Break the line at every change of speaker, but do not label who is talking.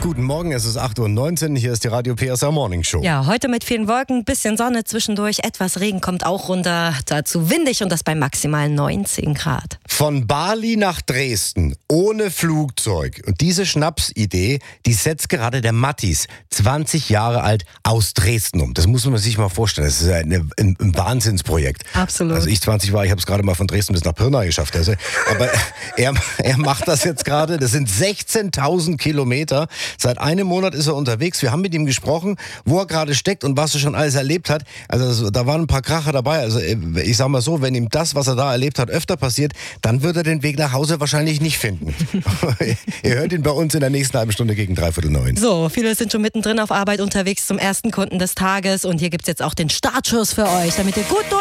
Guten Morgen, es ist 8:19 Uhr, hier ist die Radio PSR Morning Show.
Ja, heute mit vielen Wolken, bisschen Sonne zwischendurch, etwas Regen kommt auch runter, dazu windig und das bei maximal 19 Grad.
Von Bali nach Dresden, ohne Flugzeug. Und diese Schnapsidee, die setzt gerade der Mattis, 20 Jahre alt, aus Dresden um. Das muss man sich mal vorstellen, das ist ein Wahnsinnsprojekt.
Absolut.
Also ich 20 war, ich habe es gerade mal von Dresden bis nach Pirna geschafft. Also, aber er macht das jetzt gerade, das sind 16.000 Kilometer. Seit einem Monat ist er unterwegs. Wir haben mit ihm gesprochen, wo er gerade steckt und was er schon alles erlebt hat. Also da waren ein paar Kracher dabei. Also ich sag mal so, wenn ihm das, was er da erlebt hat, öfter passiert, dann wird er den Weg nach Hause wahrscheinlich nicht finden. Ihr hört ihn bei uns in der nächsten halben Stunde gegen 8:45.
So, viele sind schon mittendrin auf Arbeit unterwegs zum ersten Kunden des Tages und hier gibt's jetzt auch den Startschuss für euch, damit ihr gut durch